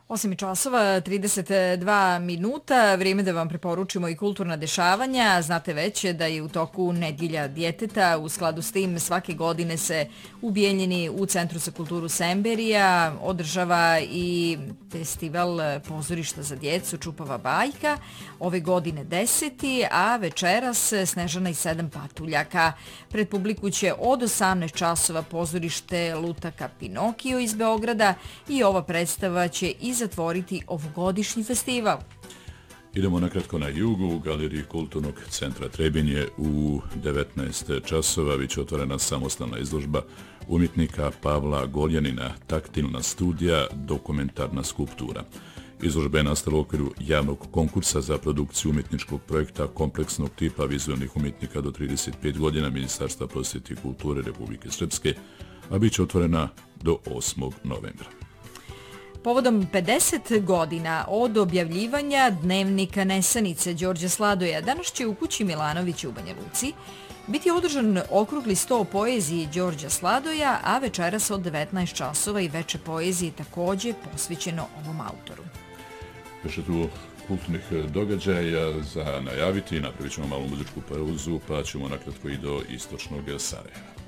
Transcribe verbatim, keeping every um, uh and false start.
osam časova, trideset dva minuta, vrijeme da vam preporučimo i kulturna dešavanja. Znate već da je u toku Nedjelja djeteta. U skladu s tim svake godine se u Bijeljini u Centru za kulturu Semberija održava i festival pozorišta za djecu Čupava bajka. Ove godine deseti, a večeras Snežana i sedam patuljaka. Pred publiku će od osamnaest časova pozorište Lutaka Pinokio iz Beograda i ova predstava će i zatvoriti ovogodišnji festival. Idemo nakratko na jugu, u Galeriji Kulturnog centra Trebinje u devetnaest časova biće otvorena samostalna izložba umjetnika Pavla Goljanina, taktilna studija, dokumentarna skulptura. Izložba je nastala u okviru javnog konkursa za produkciju umjetničkog projekta kompleksnog tipa vizualnih umjetnika do trideset pet godina Ministarstva prosvjete i kulture Republike Srpske, a bit će otvorena do osmog novembra. Povodom pedeset godina od objavljivanja dnevnika Nesanice Đorđa Sladoja, danas će u kući Milanovića u Banja Luci biti održan okrugli sto poeziji Đorđa Sladoja, a večeras od devetnaest časova i veče poezije također posvećeno ovom autoru. Još je tu kulturnih događaja za najaviti, napravit ćemo malu muzičku pauzu, pa ćemo nakratko i do istočnog Sarajeva.